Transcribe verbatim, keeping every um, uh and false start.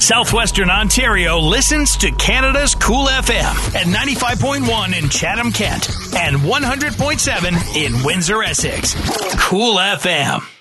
Southwestern Ontario listens to Canada's Cool F M at ninety-five point one in Chatham-Kent and one hundred point seven in Windsor, Essex. Cool F M.